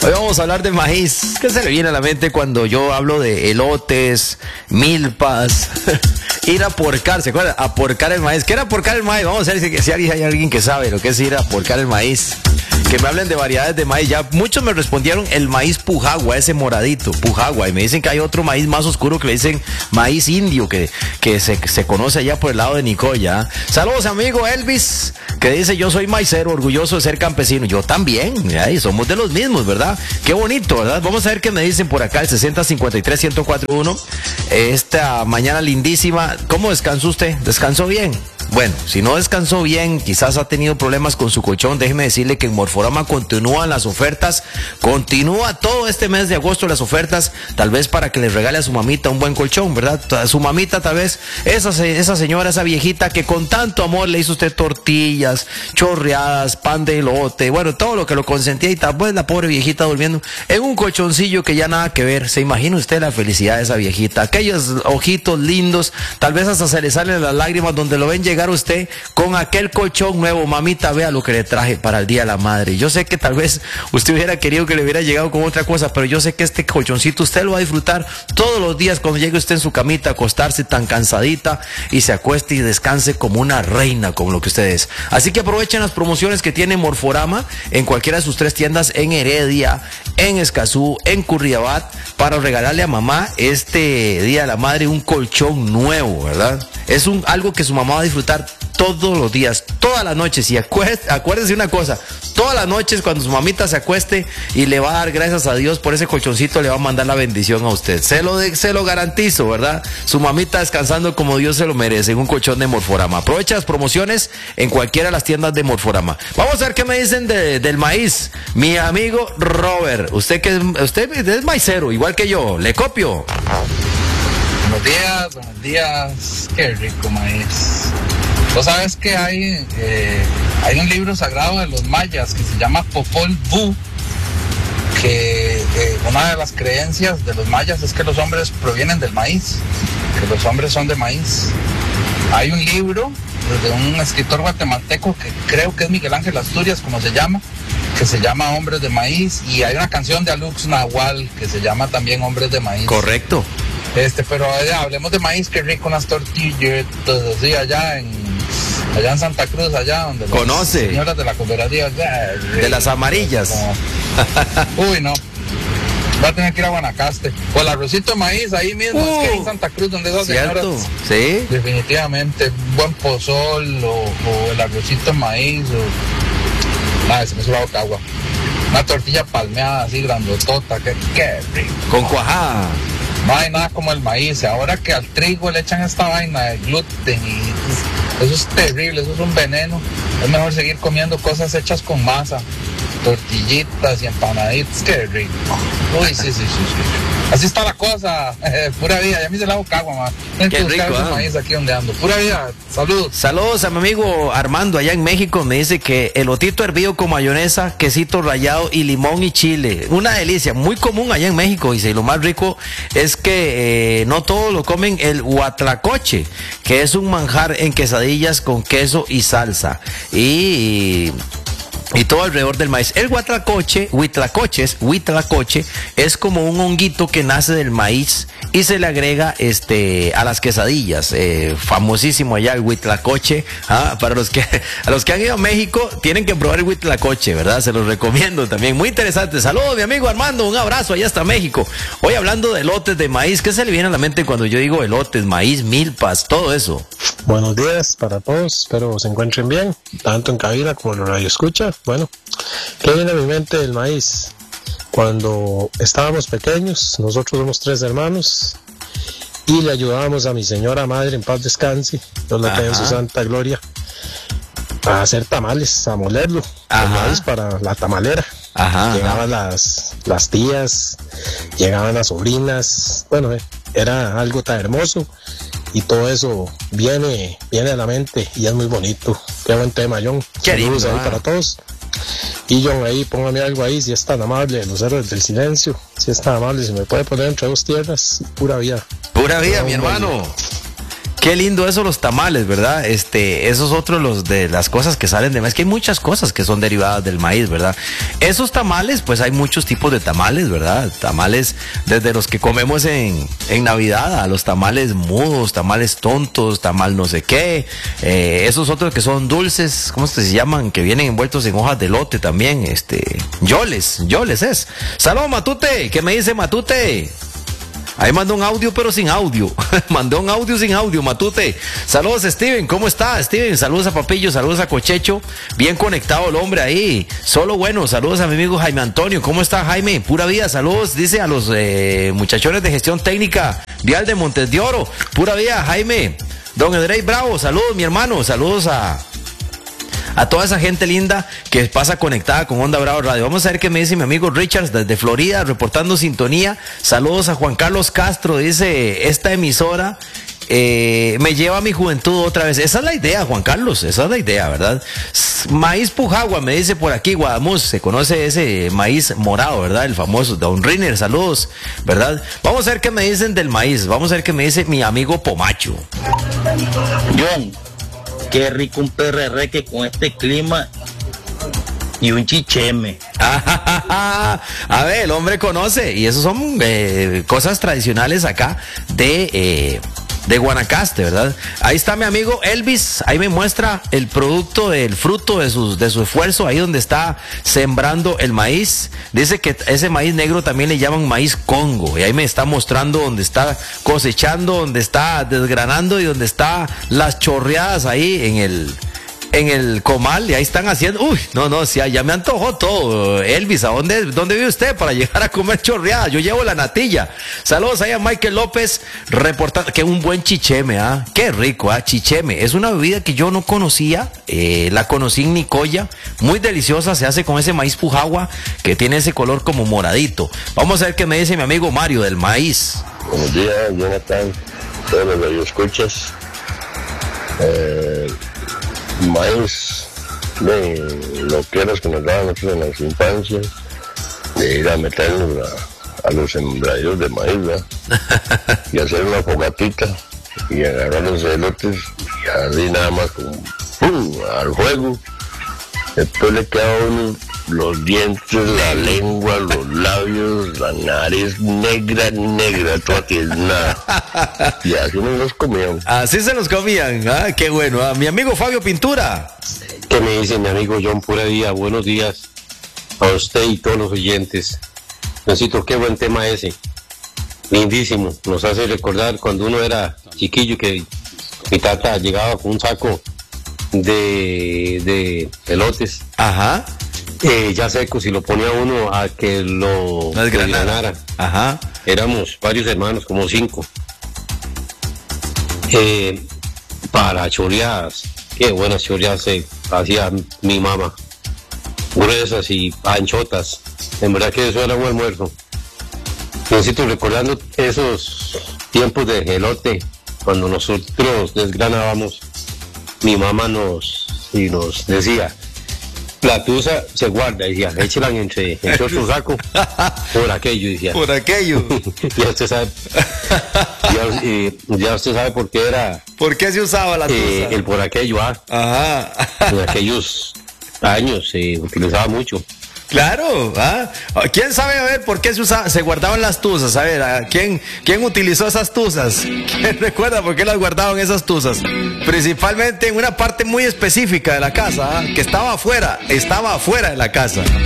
Hoy vamos a hablar de maíz. ¿Qué se le viene a la mente cuando yo hablo de elotes, milpas? Ir a porcar, ¿se acuerdan? A porcar el maíz. ¿Qué era porcar el maíz? Vamos a ver si hay alguien que sabe lo que es ir a porcar el maíz. Que me hablen de variedades de maíz. Ya muchos me respondieron el maíz pujagua, ese moradito, pujagua. Y me dicen que hay otro maíz más oscuro que le dicen maíz indio, que se conoce allá por el lado de Nicoya. Saludos, amigo Elvis, que dice: yo soy maicero, orgulloso de ser campesino. Yo también, y somos de los mismos, ¿verdad? Qué bonito, ¿verdad? Vamos a ver qué me dicen por acá, el 6053-1041. Esta mañana lindísima. ¿Cómo descansó usted? ¿Descansó bien? Bueno, si no descansó bien, quizás ha tenido problemas con su colchón, déjeme decirle que en Morforama continúan las ofertas, continúa todo este mes de agosto las ofertas, tal vez para que le regale a su mamita un buen colchón, ¿verdad? A su mamita tal vez, esa señora, esa viejita que con tanto amor le hizo usted tortillas, chorreadas, pan de elote, bueno, todo lo que lo consentía, y tal vez la pobre viejita durmiendo en un colchoncillo que ya nada que ver. ¿Se imagina usted la felicidad de esa viejita? Aquellos ojitos lindos, tal vez hasta se le salen las lágrimas donde lo ven llegar usted con aquel colchón nuevo. Mamita, vea lo que le traje para el Día de la Madre. Yo sé que tal vez usted hubiera querido que le hubiera llegado con otra cosa, pero yo sé que este colchoncito usted lo va a disfrutar todos los días cuando llegue usted en su camita a acostarse tan cansadita y se acueste y descanse como una reina, como lo que usted es. Así que aprovechen las promociones que tiene Morforama en cualquiera de sus 3 tiendas, en Heredia, en Escazú, en Curriabat, para regalarle a mamá este Día de la Madre un colchón nuevo, ¿verdad? Es algo que su mamá va a disfrutar todos los días, todas las noches. Y acuérdese una cosa, todas las noches cuando su mamita se acueste y le va a dar gracias a Dios por ese colchoncito, le va a mandar la bendición a usted. Se lo garantizo, ¿verdad? Su mamita descansando como Dios se lo merece, en un colchón de Morforama. Aprovecha las promociones en cualquiera de las tiendas de Morforama. Vamos a ver qué me dicen del maíz. Mi amigo Robert, usted es maicero, igual que yo, le copio. Buenos días, qué rico maíz. Vos sabes que hay un libro sagrado de los mayas que se llama Popol Vuh, que una de las creencias de los mayas es que los hombres provienen del maíz, que los hombres son de maíz. Hay un libro de un escritor guatemalteco que creo que es Miguel Ángel Asturias, como se llama, que se llama Hombres de Maíz, y hay una canción de Alux Nahual que se llama también Hombres de Maíz. Correcto. Pero hablemos de maíz, qué rico, unas tortillas, así allá en Santa Cruz, allá donde las señoras de la cooperativa de las amarillas. Uy, no, va a tener que ir a Guanacaste, o el arrocito de maíz ahí mismo, es que en Santa Cruz, donde esas señoras, sí, definitivamente, un buen pozol, o el arrocito de maíz, se me sube la boca agua. Una tortilla palmeada así grandotota, qué rico. Con cuajada. No hay nada como el maíz. Ahora que al trigo le echan esta vaina de gluten y eso es terrible, eso es un veneno. Es mejor seguir comiendo cosas hechas con masa, tortillitas y empanaditas. Qué rico. Uy, sí. Así está la cosa. Pura vida. Ya me hice la boca agua, man. Qué rico, maíz aquí donde ando. Pura vida. Saludos. Saludos a mi amigo Armando allá en México. Me dice que elotito hervido con mayonesa, quesito rallado y limón y chile. Una delicia, muy común allá en México. Dice, y lo más rico es que no todos lo comen el huatlacoche, que es un manjar en quesadillas con queso y salsa. Y todo alrededor del maíz. El huitlacoche es como un honguito que nace del maíz y se le agrega a las quesadillas. Famosísimo allá el huitlacoche. Para los que han ido a México tienen que probar el huitlacoche, ¿verdad? Se los recomiendo también. Muy interesante. Saludos, mi amigo Armando. Un abrazo allá hasta México. Hoy hablando de elotes de maíz, ¿qué se le viene a la mente cuando yo digo elotes, maíz, milpas, todo eso? Buenos días para todos, espero se encuentren bien, tanto en cabina como en el radio escucha. Bueno, ¿qué viene a mi mente del maíz? Cuando estábamos pequeños, nosotros somos 3 hermanos y le ayudábamos a mi señora madre, en paz descanse, Dios la tenga en su santa gloria, a hacer tamales, a molerlo, el maíz para la tamalera. Llegaban las tías, llegaban las sobrinas, bueno, era algo tan hermoso. Y todo eso viene a la mente y es muy bonito. Qué buen tema, John. Saludos ahí para todos. Y John, ahí póngame algo ahí, si es tan amable, Los Héroes del Silencio. Si es tan amable, si me puede poner Entre Dos Tierras. Pura vida. Pura vida, mi hermano. Qué lindo eso, los tamales, ¿verdad? Esos otros, los de las cosas que salen de maíz, que hay muchas cosas que son derivadas del maíz, ¿verdad? Esos tamales, pues hay muchos tipos de tamales, ¿verdad? Tamales desde los que comemos en Navidad, a los tamales mudos, tamales tontos, tamal no sé qué, esos otros que son dulces, ¿cómo se llaman? Que vienen envueltos en hojas de elote también, yoles es. Saludos, Matute, ¿qué me dice Matute? Ahí mandó un audio pero sin audio. Mandó un audio sin audio, Matute. Saludos, Steven. ¿Cómo está, Steven? Saludos a Papillo, saludos a Cochecho. Bien conectado el hombre ahí. Solo bueno. Saludos a mi amigo Jaime Antonio. ¿Cómo está, Jaime? Pura vida. Saludos, dice a los muchachones de gestión técnica vial de Montes de Oro. Pura vida, Jaime. Don Edrey Bravo. Saludos, mi hermano. Saludos a toda esa gente linda que pasa conectada con Onda Bravo Radio. Vamos a ver qué me dice mi amigo Richards desde Florida, reportando sintonía. Saludos a Juan Carlos Castro, dice, esta emisora me lleva a mi juventud otra vez. Esa es la idea, Juan Carlos, esa es la idea, ¿verdad? Maíz Pujagua, me dice por aquí, Guadamuz, se conoce ese maíz morado, ¿verdad? El famoso Don Riner, saludos, ¿verdad? Vamos a ver qué me dicen del maíz, vamos a ver qué me dice mi amigo Pomacho. John, qué rico un perrerreque con este clima y un chicheme. A ver, el hombre conoce, y eso son cosas tradicionales acá de Guanacaste, ¿verdad? Ahí está mi amigo Elvis, ahí me muestra el producto del fruto de su esfuerzo, ahí donde está sembrando el maíz. Dice que ese maíz negro también le llaman maíz Congo, y ahí me está mostrando donde está cosechando, donde está desgranando y donde está las chorreadas ahí en el comal, y ahí están haciendo, sí, ya me antojó todo. Elvis, ¿dónde vive usted para llegar a comer chorreada? Yo llevo la natilla. Saludos ahí a Michael López, reportando que un buen chicheme, qué rico, chicheme, es una bebida que yo no conocía, la conocí en Nicoya, muy deliciosa, se hace con ese maíz Pujagua, que tiene ese color como moradito. Vamos a ver qué me dice mi amigo Mario del maíz. Buenos días, Jonathan, todos los radioescuchas. Maíz, lo que era que nos daban nosotros en las infancias, de ir a meternos a los sembradíos de maíz, ¿verdad? Y hacer una fogatita y agarrar los elotes y así nada más como ¡pum! Al fuego. Después le quedaba uno los dientes, la lengua, los labios, la nariz negra, toda tiznada. Y así nos los comían. Así se los comían, qué bueno. Mi amigo Fabio Pintura. ¿Qué me dice mi amigo John? Pura vida, buenos días a usted y todos los oyentes. Necesito, qué buen tema ese. Lindísimo. Nos hace recordar cuando uno era chiquillo que mi tata llegaba con un saco de elotes. Ajá. Ya secos, y lo ponía uno a que lo desgranara. Ajá. Éramos varios hermanos, como 5. Para choreadas, qué buenas choreadas se hacía mi mamá. Gruesas y anchotas. En verdad que eso era un almuerzo. Necesito recordando esos tiempos de elote, cuando nosotros desgranábamos, mi mamá nos decía, la tusa se guarda, decía, échela entre otro saco, por aquello, decía. Por aquello. Ya usted sabe, ya usted sabe por qué era. ¿Por qué se usaba la tusa? El por aquello, Ajá. En aquellos años se utilizaba mucho. Claro, ¿quién sabe a ver por qué se guardaban las tuzas? A ver, ¿quién utilizó esas tuzas? ¿Quién recuerda por qué las guardaban esas tuzas? Principalmente en una parte muy específica de la casa, que estaba afuera de la casa.